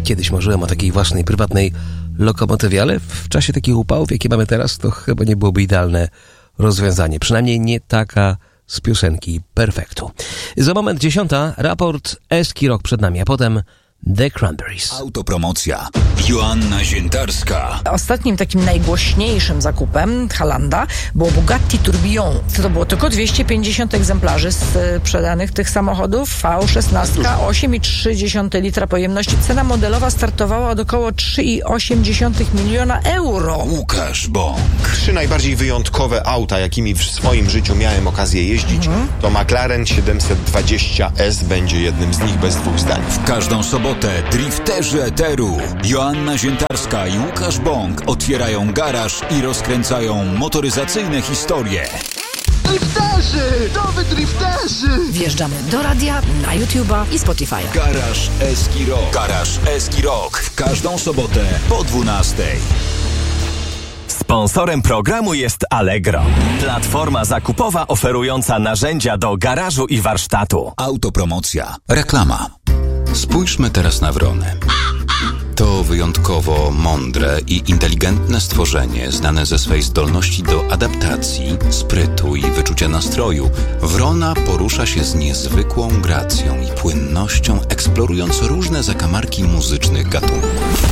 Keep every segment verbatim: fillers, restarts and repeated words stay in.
Kiedyś marzyłem o takiej własnej, prywatnej lokomotywie, ale w czasie takich upałów, jakie mamy teraz, to chyba nie byłoby idealne rozwiązanie. Przynajmniej nie taka z piosenki Perfektu. Za moment dziesiąta, raport Eski Rock przed nami, a potem The Cranberries. Autopromocja. Joanna Ziętarska. Ostatnim takim najgłośniejszym zakupem Halanda było Bugatti Tourbillon. To było tylko dwieście pięćdziesiąt egzemplarzy sprzedanych tych samochodów. V szesnaście, osiem i trzy dziesiąte litra pojemności. Cena modelowa startowała od około trzy i osiem dziesiątych miliona euro. Łukasz Bąk. Trzy najbardziej wyjątkowe auta, jakimi w swoim życiu miałem okazję jeździć, mhm. to McLaren siedemset dwadzieścia S będzie jednym z nich, bez dwóch zdań. W każdą sobotę drifterzy eteru Joanna Ziętarska i Łukasz Bąk otwierają garaż i rozkręcają motoryzacyjne historie. Drifterzy! Nowy drifterzy! Wjeżdżamy do radia, na YouTube'a i Spotify'a. Garaż Eski Rock. Garaż Eski Rock. W każdą sobotę po dwunastej. Sponsorem programu jest Allegro, platforma zakupowa oferująca narzędzia do garażu i warsztatu. Autopromocja. Reklama. Spójrzmy teraz na wrony. To wyjątkowo mądre i inteligentne stworzenie, znane ze swej zdolności do adaptacji, sprytu i wyczucia nastroju. Wrona porusza się z niezwykłą gracją i płynnością, eksplorując różne zakamarki muzycznych gatunków.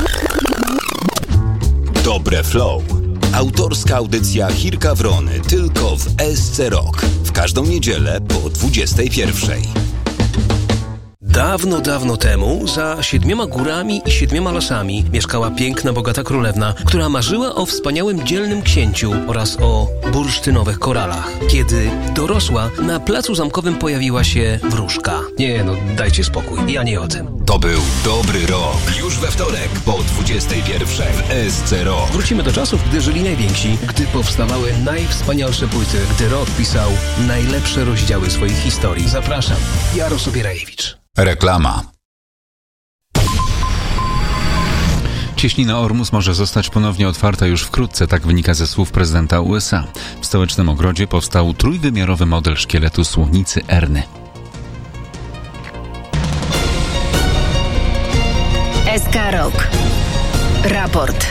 Dobre Flow. Autorska audycja Chirka Wrony tylko w S C Rock. W każdą niedzielę po dwudziestej pierwszej. Dawno, dawno temu, za siedmioma górami i siedmioma lasami mieszkała piękna, bogata królewna, która marzyła o wspaniałym, dzielnym księciu oraz o bursztynowych koralach. Kiedy dorosła, na placu zamkowym pojawiła się wróżka. Nie no, dajcie spokój, ja nie o tym. To był Dobry Rok. Już we wtorek po dwudziestej pierwszej w S C Rock. Wrócimy do czasów, gdy żyli najwięksi, gdy powstawały najwspanialsze płyty, gdy rock pisał najlepsze rozdziały swoich historii. Zapraszam, Jarosław Bierajewicz. Reklama. Cieśnina Ormus może zostać ponownie otwarta już wkrótce, tak wynika ze słów prezydenta U S A. W stołecznym ogrodzie powstał trójwymiarowy model szkieletu słonicy Erny. S K Rock. Raport.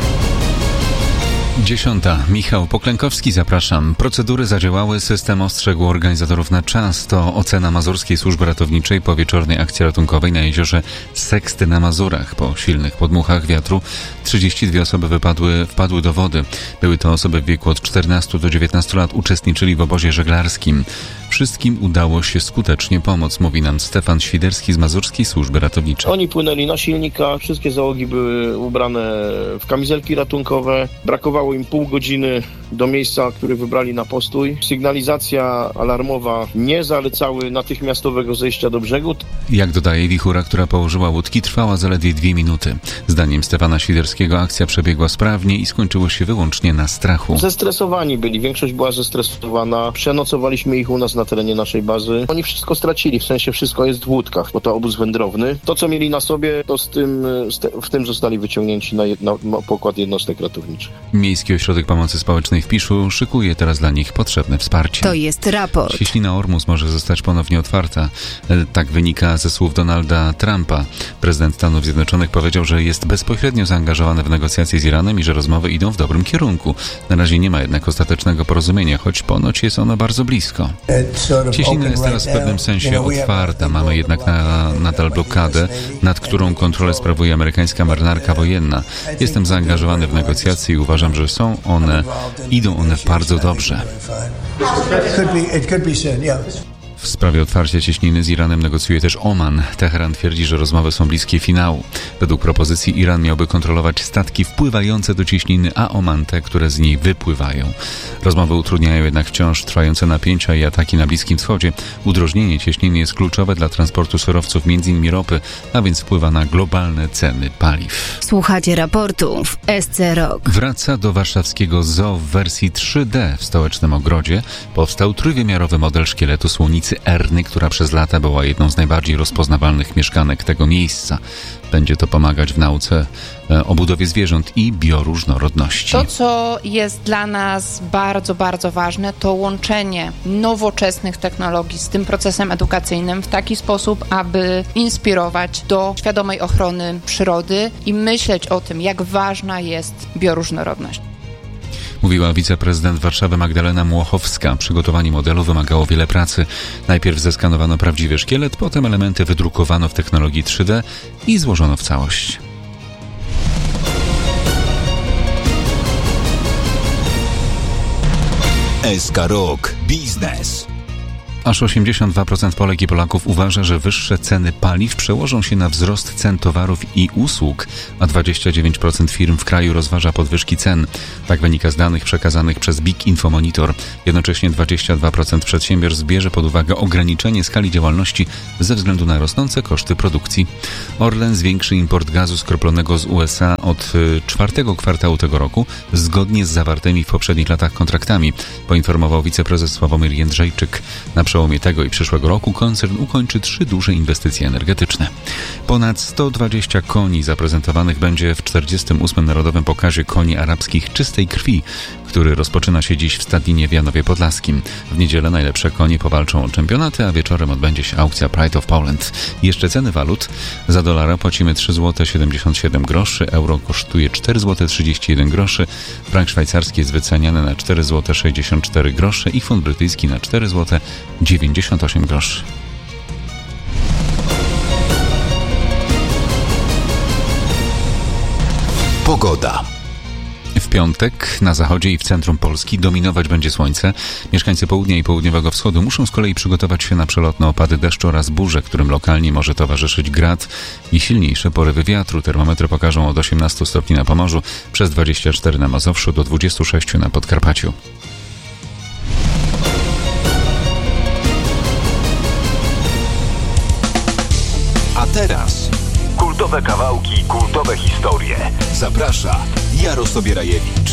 Dziesiąta. Michał Poklękowski, zapraszam. Procedury zadziałały, system ostrzegł organizatorów na czas. To ocena Mazurskiej Służby Ratowniczej po wieczornej akcji ratunkowej na jeziorze Seksty na Mazurach. Po silnych podmuchach wiatru trzydzieści dwie osoby wypadły, wpadły do wody. Były to osoby w wieku od czternastu do dziewiętnastu lat, uczestniczyli w obozie żeglarskim. Wszystkim udało się skutecznie pomóc, mówi nam Stefan Świderski z Mazurskiej Służby Ratowniczej. Oni płynęli na silnikach, wszystkie załogi były ubrane w kamizelki ratunkowe. Brakowało im pół godziny do miejsca, które wybrali na postój. Sygnalizacja alarmowa nie zalecały natychmiastowego zejścia do brzegu. Jak dodaje, wichura, która położyła łódki, trwała zaledwie dwie minuty. Zdaniem Stefana Świderskiego akcja przebiegła sprawnie i skończyło się wyłącznie na strachu. Zestresowani byli, większość była zestresowana. Przenocowaliśmy ich u nas na terenie naszej bazy. Oni wszystko stracili, w sensie wszystko jest w łódkach, bo to obóz wędrowny. To, co mieli na sobie, to z tym, z te, w tym zostali wyciągnięci na, jed, na pokład jednostek ratowniczych. Miejski Ośrodek Pomocy Społecznej w Piszu szykuje teraz dla nich potrzebne wsparcie. To jest raport. Cieśnina Ormus może zostać ponownie otwarta. Tak wynika ze słów Donalda Trumpa. Prezydent Stanów Zjednoczonych powiedział, że jest bezpośrednio zaangażowany w negocjacje z Iranem i że rozmowy idą w dobrym kierunku. Na razie nie ma jednak ostatecznego porozumienia, choć ponoć jest ono bardzo blisko. Cieśnina jest teraz w pewnym sensie otwarta. Mamy jednak na, nadal blokadę, nad którą kontrolę sprawuje amerykańska marynarka wojenna. Jestem zaangażowany w negocjacje i uważam, że są one, idą one bardzo dobrze. W sprawie otwarcia cieśniny z Iranem negocjuje też Oman. Teheran twierdzi, że rozmowy są bliskie finału. Według propozycji Iran miałby kontrolować statki wpływające do cieśniny, a Oman te, które z niej wypływają. Rozmowy utrudniają jednak wciąż trwające napięcia i ataki na Bliskim Wschodzie. Udrożnienie cieśniny jest kluczowe dla transportu surowców, między innymi ropy, a więc wpływa na globalne ceny paliw. Słuchacie raportu w S C Rock. Wraca do warszawskiego zoo w wersji trzy D. W stołecznym ogrodzie powstał trójwymiarowy model szkieletu słonicy okolicy Erny, która przez lata była jedną z najbardziej rozpoznawalnych mieszkanek tego miejsca. Będzie to pomagać w nauce o budowie zwierząt i bioróżnorodności. To, co jest dla nas bardzo, bardzo ważne, to łączenie nowoczesnych technologii z tym procesem edukacyjnym w taki sposób, aby inspirować do świadomej ochrony przyrody i myśleć o tym, jak ważna jest bioróżnorodność. Mówiła wiceprezydent Warszawy Magdalena Młochowska. Przygotowanie modelu wymagało wiele pracy. Najpierw zeskanowano prawdziwy szkielet, potem elementy wydrukowano w technologii trzy D i złożono w całość. S K Rok Biznes. Aż osiemdziesiąt dwa procent Polek i Polaków uważa, że wyższe ceny paliw przełożą się na wzrost cen towarów i usług, a dwadzieścia dziewięć procent firm w kraju rozważa podwyżki cen. Tak wynika z danych przekazanych przez Big Info Monitor. Jednocześnie dwadzieścia dwa procent przedsiębiorstw bierze pod uwagę ograniczenie skali działalności ze względu na rosnące koszty produkcji. Orlen zwiększy import gazu skroplonego z U S A od czwartego kwartału tego roku, zgodnie z zawartymi w poprzednich latach kontraktami, poinformował wiceprezes Sławomir Jędrzejczyk. Na przełomie tego i przyszłego roku koncern ukończy trzy duże inwestycje energetyczne. Ponad sto dwadzieścia koni zaprezentowanych będzie w czterdziestym ósmym Narodowym Pokazie Koni Arabskich Czystej Krwi, który rozpoczyna się dziś w Stadninie w Janowie Podlaskim. W niedzielę najlepsze konie powalczą o czempionaty, a wieczorem odbędzie się aukcja Pride of Poland. Jeszcze ceny walut. Za dolara płacimy trzy złote siedemdziesiąt siedem groszy, euro kosztuje cztery złote trzydzieści jeden groszy, frank szwajcarski jest wyceniany na cztery złote sześćdziesiąt cztery grosze i funt brytyjski na cztery złote dziewięćdziesiąt osiem groszy. Pogoda. W piątek na zachodzie i w centrum Polski dominować będzie słońce. Mieszkańcy południa i południowego wschodu muszą z kolei przygotować się na przelotne opady deszczu oraz burze, którym lokalnie może towarzyszyć grad i silniejsze porywy wiatru. Termometry pokażą od osiemnastu stopni na Pomorzu, przez dwadzieścia cztery na Mazowszu do dwudziestu sześciu na Podkarpaciu. A teraz kultowe kawałki, kultowe historie. Zaprasza Jarosław Bierajewicz.